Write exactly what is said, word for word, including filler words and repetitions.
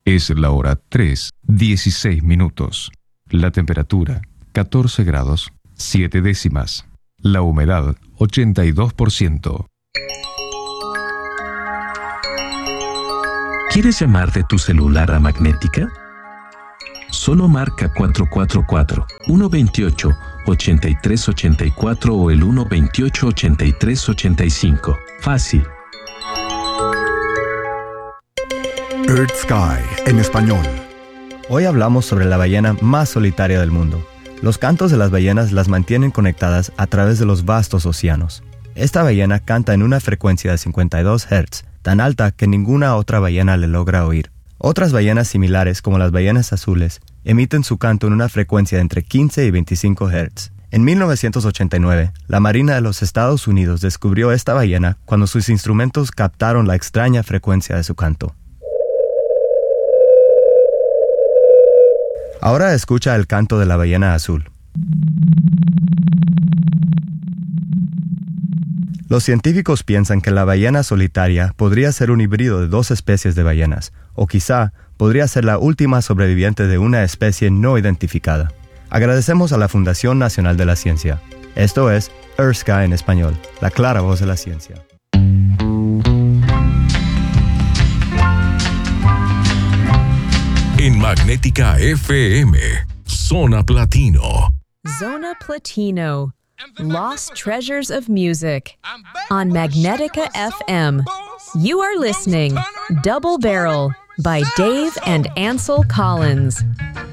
Es la hora tres, dieciséis minutos. La temperatura, catorce grados, siete décimas. La humedad, ochenta y dos por ciento. ¿Quieres llamar de tu celular a Magnética? Solo marca cuatro cuatro cuatro, uno dos ocho, ocho tres ocho cuatro o el uno dos ocho, ocho tres ocho cinco. Fácil. Earth Sky en español. Hoy hablamos sobre la ballena más solitaria del mundo. Los cantos de las ballenas las mantienen conectadas a través de los vastos océanos. Esta ballena canta en una frecuencia de cincuenta y dos hertz, tan alta que ninguna otra ballena le logra oír. Otras ballenas similares, como las ballenas azules, emiten su canto en una frecuencia de entre quince y veinticinco hertz. En mil novecientos ochenta y nueve, la Marina de los Estados Unidos descubrió esta ballena cuando sus instrumentos captaron la extraña frecuencia de su canto. Ahora escucha el canto de la ballena azul. Los científicos piensan que la ballena solitaria podría ser un híbrido de dos especies de ballenas, o quizá podría ser la última sobreviviente de una especie no identificada. Agradecemos a la Fundación Nacional de la Ciencia. Esto es Earth Sky en español, la clara voz de la ciencia. En Magnética F M, Zona Platino. Zona Platino, Lost Treasures of Music. On Magnética F M, you are listening Double Barrel by Dave and Ansel Collins.